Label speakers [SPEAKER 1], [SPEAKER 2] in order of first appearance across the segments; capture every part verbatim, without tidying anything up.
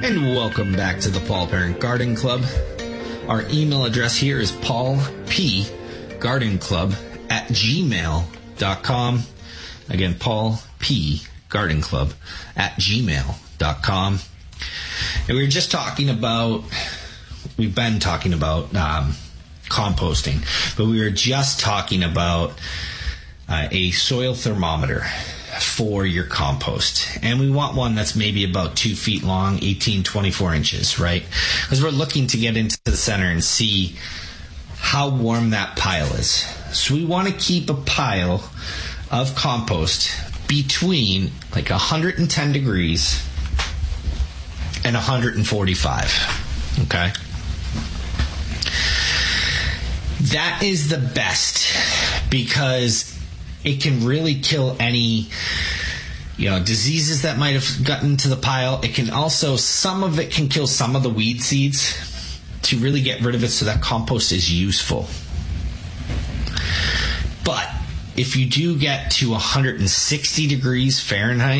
[SPEAKER 1] And welcome back to the Paul Parent Garden Club. Our email address here is paulpgardenclub at gmail dot com. Again, paulpgardenclub at gmail dot com. And we were just talking about, we've been talking about um, composting, but we were just talking about uh, a soil thermometer for your compost. And we want one that's maybe about two feet long, eighteen, twenty-four inches, right? Because we're looking to get into the center and see how warm that pile is. So we want to keep a pile of compost between like one hundred ten degrees and one hundred forty-five, okay? That is the best because it can really kill any, you know, diseases that might have gotten to the pile. It can also, some of it can kill some of the weed seeds to really get rid of it so that compost is useful. But if you do get to one hundred sixty degrees Fahrenheit,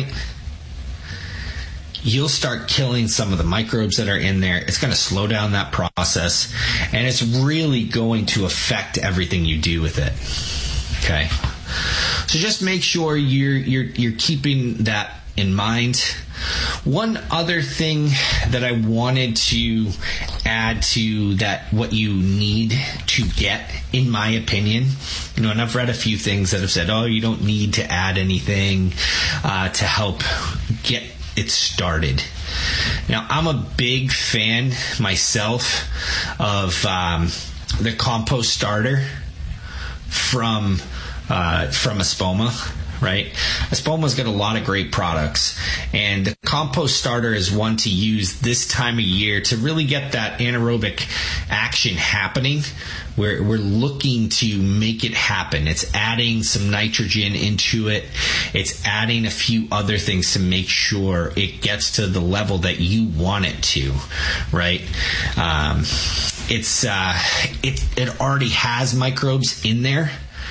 [SPEAKER 1] you'll start killing some of the microbes that are in there. It's going to slow down that process, and it's really going to affect everything you do with it. Okay? So just make sure you're you're you're keeping that in mind. One other thing that I wanted to add to that, what you need to get, in my opinion, you know, and I've read a few things that have said, oh, you don't need to add anything uh, to help get it started. Now, I'm a big fan myself of um, the compost starter from uh, from Espoma. Right? Espoma's got a lot of great products, and the compost starter is one to use this time of year to really get that anaerobic action happening. We're, we're looking to make it happen. It's adding some nitrogen into it. It's adding a few other things to make sure it gets to the level that you want it to, right? Um, it's uh, it it already has microbes in there.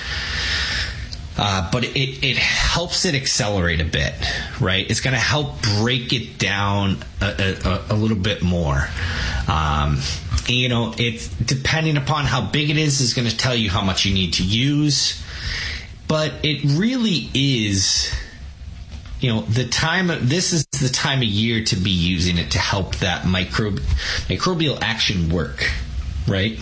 [SPEAKER 1] Uh, but it, it helps it accelerate a bit, right? It's going to help break it down a, a, a little bit more. Um, and, you know, it's depending upon how big it is, is going to tell you how much you need to use. But it really is, you know, the time. This is the time of year to be using it to help that microbe microbial action work, right?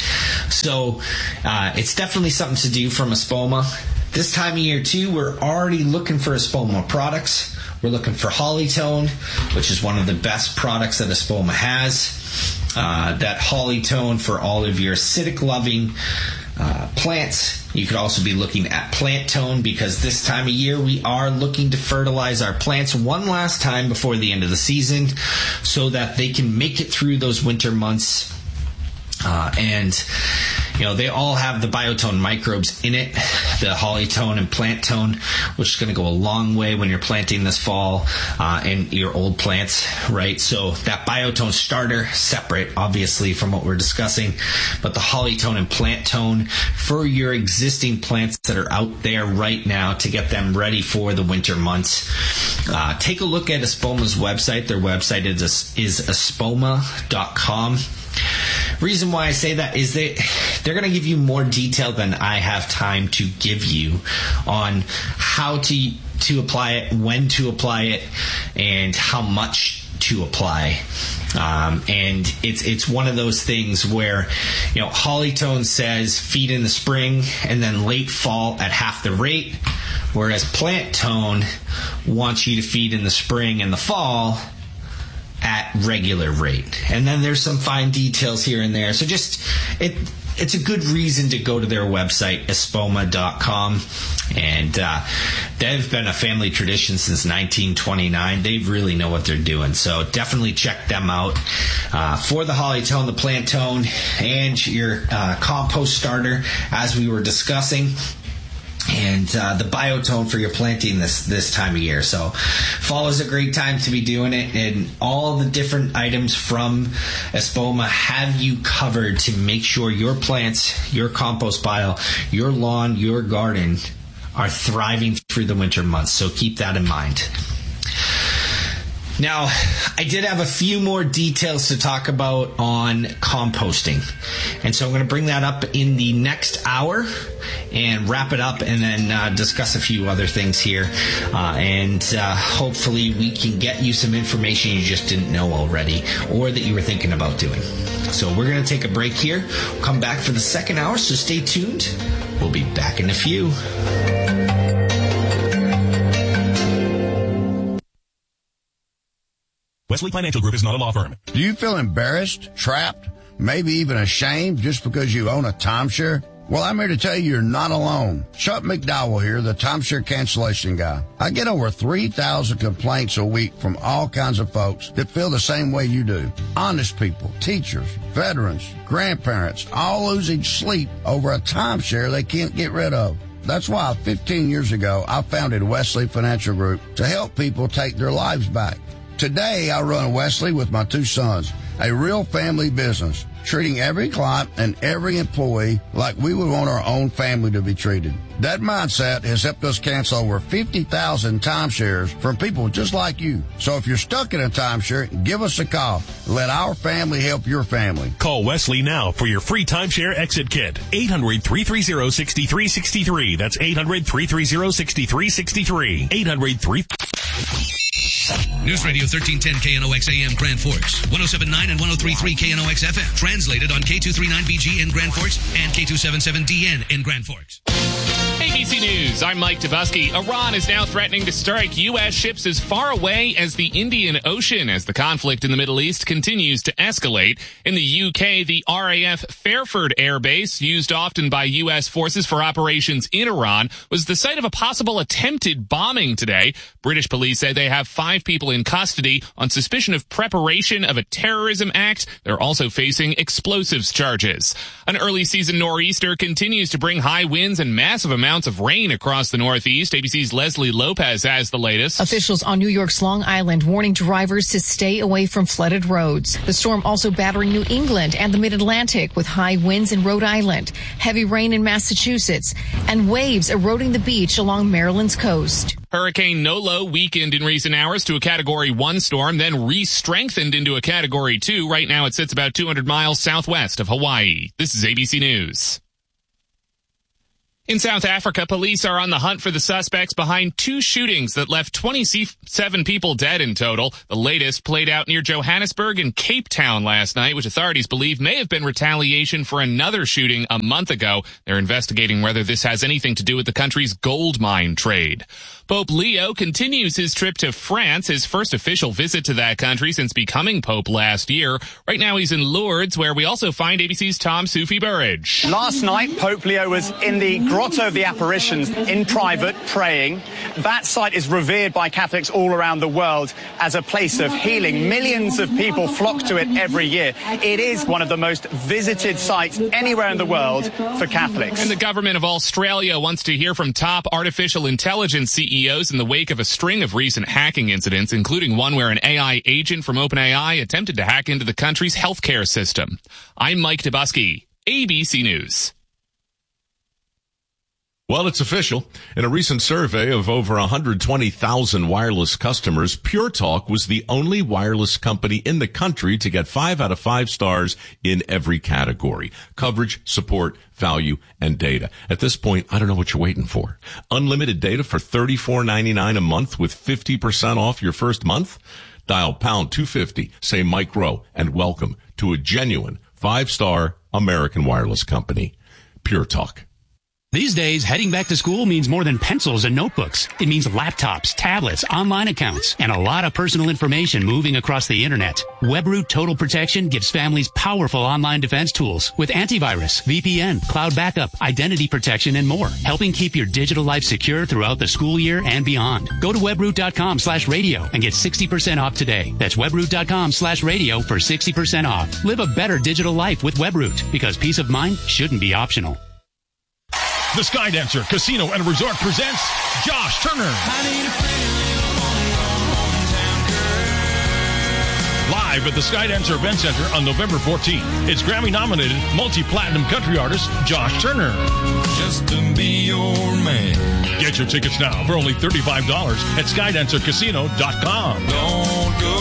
[SPEAKER 1] So uh, it's definitely something to do from Espoma. This time of year, too, we're already looking for Espoma products. We're looking for Hollytone, which is one of the best products that Espoma has. Uh, that Hollytone for all of your acidic-loving uh, plants. You could also be looking at Plant Tone, because this time of year we are looking to fertilize our plants one last time before the end of the season so that they can make it through those winter months. Uh, and, you know, they all have the Biotone microbes in it, the Hollytone and Plant Tone, which is going to go a long way when you're planting this fall uh, in your old plants, right? So that Biotone starter, separate, obviously, from what we're discussing, but the Hollytone and Plant Tone for your existing plants that are out there right now to get them ready for the winter months. Uh, take a look at Espoma's website. Their website is, is espoma dot com. Reason why I say that is they, they're going to give you more detail than I have time to give you on how to to apply it, when to apply it, and how much to apply. Um, and it's it's one of those things where, you know, Hollytone says feed in the spring and then late fall at half the rate, whereas Plant Tone wants you to feed in the spring and the fall at regular rate. And then there's some fine details here and there. So just, it it's a good reason to go to their website, espoma dot com. And uh, they've been a family tradition since nineteen twenty-nine. They really know what they're doing. So definitely check them out uh, for the Hollytone, the Plant Tone, and your uh, compost starter, as we were discussing. And uh, the Biotone for your planting this this time of year. So fall is a great time to be doing it, and all the different items from Espoma have you covered to make sure your plants, your compost pile, your lawn, your garden are thriving through the winter months. So keep that in mind. Now, I did have a few more details to talk about on composting. And so I'm going to bring that up in the next hour and wrap it up and then uh, discuss a few other things here. Uh, and uh, hopefully we can get you some information you just didn't know already or that you were thinking about doing. So we're going to take a break here. We'll come back for the second hour, so stay tuned. We'll be back in a few.
[SPEAKER 2] Wesley Financial Group is not a law firm.
[SPEAKER 3] Do you feel embarrassed, trapped, maybe even ashamed just because you own a timeshare? Well, I'm here to tell you you're not alone. Chuck McDowell here, the timeshare cancellation guy. I get over three thousand complaints a week from all kinds of folks that feel the same way you do. Honest people, teachers, veterans, grandparents, all losing sleep over a timeshare they can't get rid of. That's why fifteen years ago, I founded Wesley Financial Group to help people take their lives back. Today, I run Wesley with my two sons, a real family business, treating every client and every employee like we would want our own family to be treated. That mindset has helped us cancel over fifty thousand timeshares from people just like you. So if you're stuck in a timeshare, give us a call. Let our family help your family.
[SPEAKER 2] Call Wesley now for your free timeshare exit kit. eight hundred, three three zero, six three six three. That's eight hundred, three three zero, six three six three. eight hundred, three
[SPEAKER 4] News Radio thirteen ten K N O X A M Grand Forks, one oh seven point nine and one oh three point three K N O X F M. Translated on K two thirty-nine B G in Grand Forks and K two seventy-seven D N in Grand Forks.
[SPEAKER 5] A B C News, I'm Mike Tobusky. Iran is now threatening to strike U S ships as far away as the Indian Ocean as the conflict in the Middle East continues to escalate. In the U K, the R A F Fairford Air Base, used often by U S forces for operations in Iran, was the site of a possible attempted bombing today. British police say they have five people in custody on suspicion of preparation of a terrorism act. They're also facing explosives charges. An early season nor'easter continues to bring high winds and massive amounts of rain across the Northeast. A B C's Leslie Lopez has the latest.
[SPEAKER 6] Officials on New York's Long Island warning drivers to stay away from flooded roads. The storm also battering New England and the Mid-Atlantic with high winds in Rhode Island, heavy rain in Massachusetts, and waves eroding the beach along Maryland's coast.
[SPEAKER 5] Hurricane Nolo weakened in recent hours to a Category one storm, then re-strengthened into a Category two. Right now it sits about two hundred miles southwest of Hawaii. This is A B C News. In South Africa, police are on the hunt for the suspects behind two shootings that left twenty-seven people dead in total. The latest played out near Johannesburg and Cape Town last night, which authorities believe may have been retaliation for another shooting a month ago. They're investigating whether this has anything to do with the country's gold mine trade. Pope Leo continues his trip to France, his first official visit to that country since becoming Pope last year. Right now he's in Lourdes, where we also find A B C's Tom Sufi Burridge.
[SPEAKER 7] Last night, Pope Leo was in the Grotto of the Apparitions in private, praying. That site is revered by Catholics all around the world as a place of healing. Millions of people flock to it every year. It is one of the most visited sites anywhere in the world for Catholics.
[SPEAKER 5] And the government of Australia wants to hear from top artificial intelligence C E Os in the wake of a string of recent hacking incidents, including one where an A I agent from OpenAI attempted to hack into the country's healthcare system. I'm Mike Tobusky, A B C News.
[SPEAKER 8] Well, it's official. In a recent survey of over one hundred twenty thousand wireless customers, Pure Talk was the only wireless company in the country to get five out of five stars in every category: coverage, support, value, and data. At this point, I don't know what you're waiting for. Unlimited data for thirty-four ninety-nine a month with fifty percent off your first month? Dial pound two fifty, say Mike Rowe, and welcome to a genuine five-star American wireless company. Pure Talk.
[SPEAKER 9] These days, heading back to school means more than pencils and notebooks. It means laptops, tablets, online accounts, and a lot of personal information moving across the internet. WebRoot Total Protection gives families powerful online defense tools with antivirus, V P N, cloud backup, identity protection, and more, helping keep your digital life secure throughout the school year and beyond. Go to webroot.com slash radio and get sixty percent off today. That's webroot.com slash radio for sixty percent off. Live a better digital life with WebRoot, because peace of mind shouldn't be optional.
[SPEAKER 2] The Skydancer Casino and Resort presents Josh Turner. Live at the Skydancer Event Center on November fourteenth. It's Grammy-nominated multi-platinum country artist Josh Turner.
[SPEAKER 10] Just to be your man.
[SPEAKER 2] Get your tickets now for only thirty-five dollars at skydancer casino dot com.
[SPEAKER 10] Don't go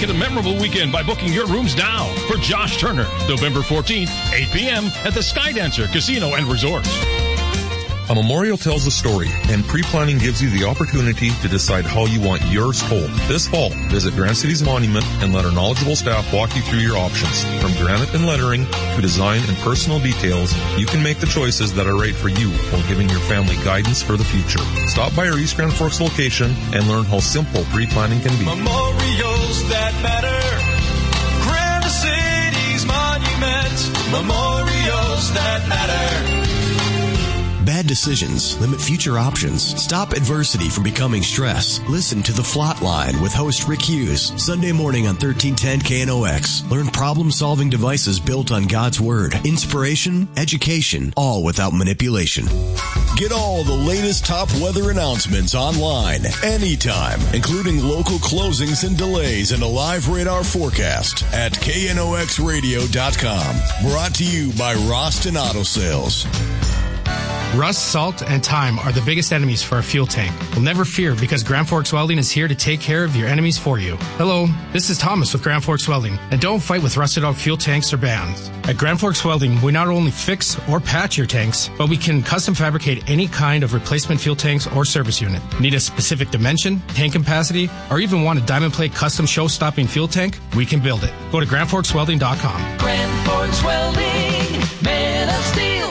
[SPEAKER 2] it a memorable weekend by booking your rooms now for Josh Turner, November fourteenth, eight p.m. at the Skydancer Casino and Resort.
[SPEAKER 11] A memorial tells a story, and pre-planning gives you the opportunity to decide how you want yours told. This fall, visit Granite City's monument and let our knowledgeable staff walk you through your options. From granite and lettering to design and personal details, you can make the choices that are right for you while giving your family guidance for the future. Stop by our East Grand Forks location and learn how simple pre-planning can be.
[SPEAKER 10] Memorials that matter. Granite City's monument. Memorials that matter.
[SPEAKER 12] Bad decisions limit future options. Stop adversity from becoming stress. Listen to The Flot Line with host Rick Hughes. Sunday morning on thirteen ten K N O X. Learn problem-solving devices built on God's Word. Inspiration, education, all without manipulation.
[SPEAKER 13] Get all the latest top weather announcements online, anytime, including local closings and delays and a live radar forecast at K N O X radio dot com. Brought to you by Roston Auto Sales.
[SPEAKER 14] Rust, salt, and time are the biggest enemies for a fuel tank. Well, never fear, because Grand Forks Welding is here to take care of your enemies for you. Hello, this is Thomas with Grand Forks Welding, and don't fight with rusted out fuel tanks or bands. At Grand Forks Welding, we not only fix or patch your tanks, but we can custom fabricate any kind of replacement fuel tanks or service unit. Need a specific dimension, tank capacity, or even want a diamond plate custom show-stopping fuel tank? We can build it. Go to Grand Forks Welding dot com.
[SPEAKER 10] Grand Forks Welding, man of steel.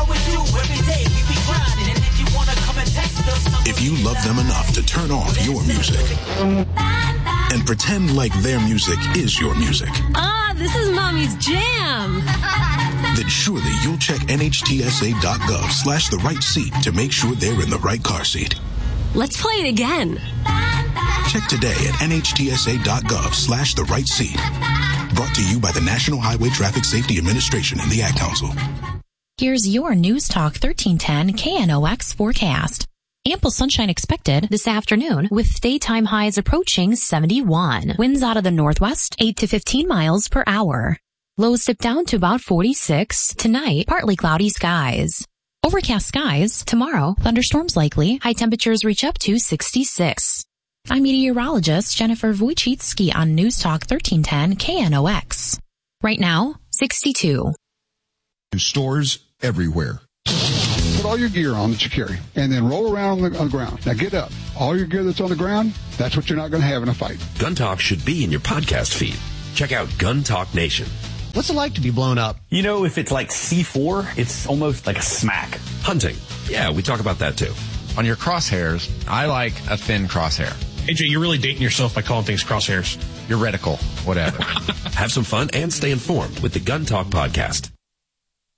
[SPEAKER 15] If you love them enough to turn off your music and pretend like their music is your music,
[SPEAKER 16] ah, this is Mommy's jam,
[SPEAKER 15] then surely you'll check N H T S A dot gov slash the right seat to make sure they're in the right car seat.
[SPEAKER 16] Let's play it again.
[SPEAKER 15] Check today at N H T S A dot gov slash the right seat. Brought to you by the National Highway Traffic Safety Administration and the Ad Council.
[SPEAKER 17] Here's your News Talk thirteen ten K N O X forecast. Ample sunshine expected this afternoon with daytime highs approaching seventy-one. Winds out of the northwest, eight to fifteen miles per hour. Lows dip down to about forty-six. Tonight, partly cloudy skies. Overcast skies. Tomorrow, thunderstorms likely. High temperatures reach up to sixty-six. I'm meteorologist Jennifer Wojcicki on News Talk thirteen ten K N O X. Right now, sixty-two.
[SPEAKER 18] Stores everywhere. Put all your gear on that you carry, and then roll around on the, on the ground. Now get up. All your gear that's on the ground, that's what you're not going to have in a fight.
[SPEAKER 19] Gun Talk should be in your podcast feed. Check out Gun Talk Nation.
[SPEAKER 20] What's it like to be blown up?
[SPEAKER 21] You know, if it's like C four, it's almost like a smack.
[SPEAKER 19] Hunting. Yeah, we talk about that too.
[SPEAKER 22] On your crosshairs, I like a thin crosshair.
[SPEAKER 23] A J, you're really dating yourself by calling things crosshairs.
[SPEAKER 22] Your reticle, whatever.
[SPEAKER 19] Have some fun and stay informed with the Gun Talk podcast.